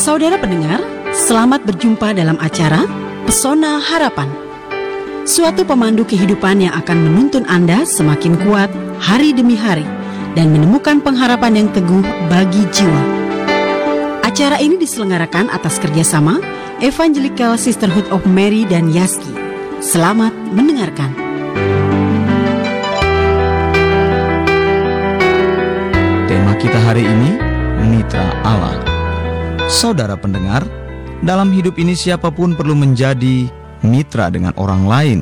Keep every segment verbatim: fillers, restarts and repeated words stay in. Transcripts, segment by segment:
Saudara pendengar, selamat berjumpa dalam acara Pesona Harapan. Suatu pemandu kehidupan yang akan menuntun Anda semakin kuat hari demi hari dan menemukan pengharapan yang teguh bagi jiwa. Acara ini diselenggarakan atas kerjasama Evangelical Sisterhood of Mary dan Yaski. Selamat mendengarkan. Tema kita hari ini, Mitra Allah. Saudara pendengar, dalam hidup ini siapapun perlu menjadi mitra dengan orang lain.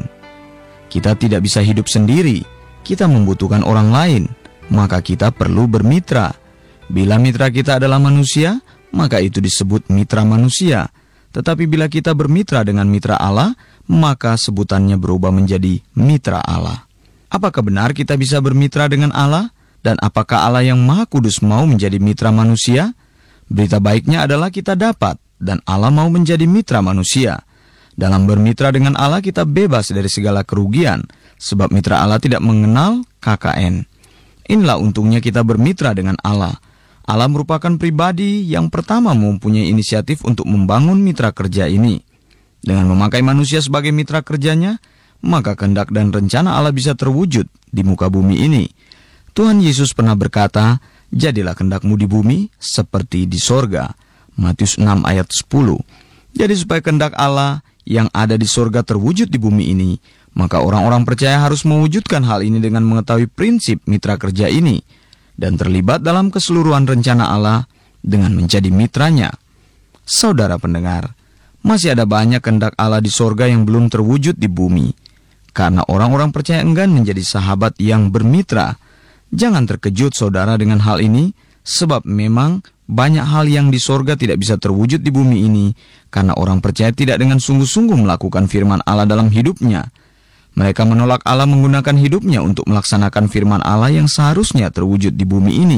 Kita tidak bisa hidup sendiri, kita membutuhkan orang lain, maka kita perlu bermitra. Bila mitra kita adalah manusia, maka itu disebut mitra manusia. Tetapi bila kita bermitra dengan mitra Allah, maka sebutannya berubah menjadi mitra Allah. Apakah benar kita bisa bermitra dengan Allah? Dan apakah Allah yang Maha Kudus mau menjadi mitra manusia? Berita baiknya adalah kita dapat, dan Allah mau menjadi mitra manusia. Dalam bermitra dengan Allah kita bebas dari segala kerugian, sebab mitra Allah tidak mengenal K K N. Inilah untungnya kita bermitra dengan Allah. Allah merupakan pribadi yang pertama mempunyai inisiatif untuk membangun mitra kerja ini. Dengan memakai manusia sebagai mitra kerjanya, maka kehendak dan rencana Allah bisa terwujud di muka bumi ini. Tuhan Yesus pernah berkata, "Jadilah kehendakmu di bumi seperti di sorga." Matius enam ayat sepuluh. Jadi supaya kehendak Allah yang ada di sorga terwujud di bumi ini, maka orang-orang percaya harus mewujudkan hal ini dengan mengetahui prinsip mitra kerja ini dan terlibat dalam keseluruhan rencana Allah dengan menjadi mitranya. Saudara pendengar, masih ada banyak kehendak Allah di sorga yang belum terwujud di bumi, karena orang-orang percaya enggan menjadi sahabat yang bermitra. Jangan terkejut saudara dengan hal ini, sebab memang banyak hal yang di sorga tidak bisa terwujud di bumi ini, karena orang percaya tidak dengan sungguh-sungguh melakukan firman Allah dalam hidupnya. Mereka menolak Allah menggunakan hidupnya untuk melaksanakan firman Allah yang seharusnya terwujud di bumi ini.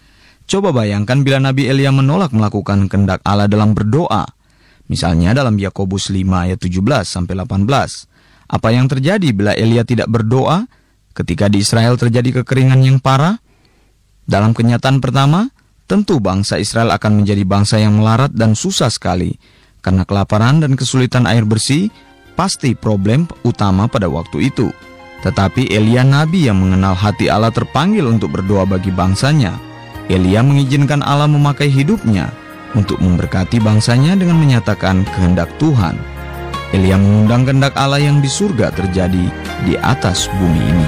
Coba bayangkan bila Nabi Elia menolak melakukan kehendak Allah dalam berdoa. Misalnya dalam Yakobus lima ayat tujuh belas sampai delapan belas. Apa yang terjadi bila Elia tidak berdoa ketika di Israel terjadi kekeringan yang parah? Dalam kenyataan pertama, tentu bangsa Israel akan menjadi bangsa yang melarat dan susah sekali. Karena kelaparan dan kesulitan air bersih pasti problem utama pada waktu itu. Tetapi Elia nabi yang mengenal hati Allah terpanggil untuk berdoa bagi bangsanya. Elia mengizinkan Allah memakai hidupnya untuk memberkati bangsanya dengan menyatakan kehendak Tuhan. Elia mengundang kehendak Allah yang di surga terjadi di atas bumi ini.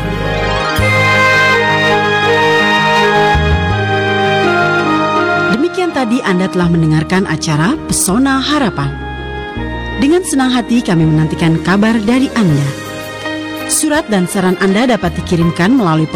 Demikian tadi Anda telah mendengarkan acara Pesona Harapan. Dengan senang hati kami menantikan kabar dari Anda. Surat dan saran Anda dapat dikirimkan melalui